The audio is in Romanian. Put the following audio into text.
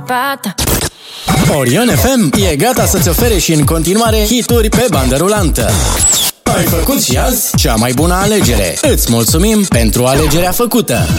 pata. Orion FM e gata să-ți ofere și în continuare hituri pe bandă rulantă. Ai făcut și azi cea mai bună alegere. Îți mulțumim pentru alegerea făcută.